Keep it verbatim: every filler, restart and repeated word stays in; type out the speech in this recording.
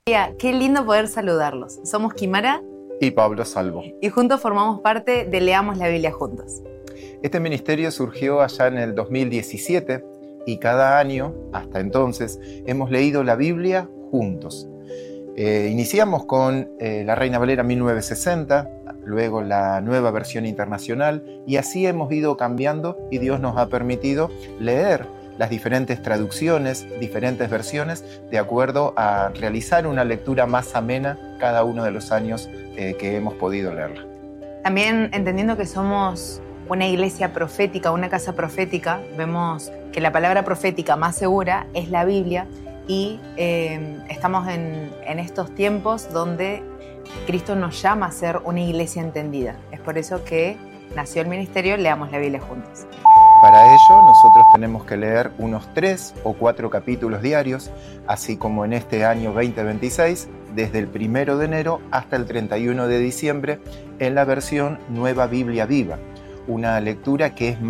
Qué lindo poder saludarlos. Somos Kimara y Pablo Salvo. Y juntos formamos parte de Leamos la Biblia Juntos. Este ministerio surgió allá en el dos mil diecisiete y cada año, hasta entonces, hemos leído la Biblia juntos. Eh, iniciamos con eh, la Reina Valera mil novecientos sesenta, luego la Nueva Versión Internacional, y así hemos ido cambiando y Dios nos ha permitido leer las diferentes traducciones, diferentes versiones, de acuerdo a realizar una lectura más amena cada uno de los años eh, que hemos podido leerla. También entendiendo que somos una iglesia profética, una casa profética, vemos que la palabra profética más segura es la Biblia y eh, estamos en, en estos tiempos donde Cristo nos llama a ser una iglesia entendida. Es por eso que nació el ministerio Leamos la Biblia Juntos. Para ello, nosotros tenemos que leer unos tres o cuatro capítulos diarios, así como en este año veinte veintiséis, desde el primero de enero hasta el treinta y uno de diciembre, en la versión Nueva Biblia Viva, una lectura que es más